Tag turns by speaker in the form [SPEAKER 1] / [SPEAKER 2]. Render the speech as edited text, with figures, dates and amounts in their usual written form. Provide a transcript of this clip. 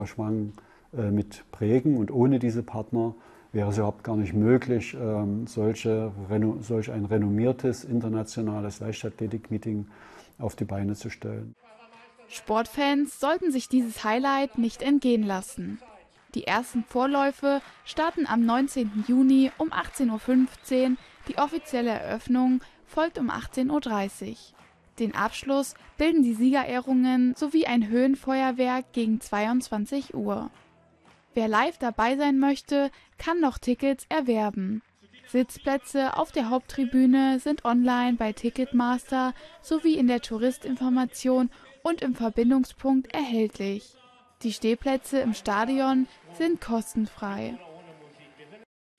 [SPEAKER 1] Schwang mit prägen und ohne diese Partner wäre es überhaupt gar nicht möglich, solch ein renommiertes internationales Leichtathletik-Meeting auf die Beine zu stellen.
[SPEAKER 2] Sportfans sollten sich dieses Highlight nicht entgehen lassen. Die ersten Vorläufe starten am 19. Juni um 18:15 Uhr, die offizielle Eröffnung folgt um 18:30 Uhr. Den Abschluss bilden die Siegerehrungen sowie ein Höhenfeuerwerk gegen 22 Uhr. Wer live dabei sein möchte, kann noch Tickets erwerben. Sitzplätze auf der Haupttribüne sind online bei Ticketmaster sowie in der Touristinformation und im Verbindungspunkt erhältlich. Die Stehplätze im Stadion sind kostenfrei.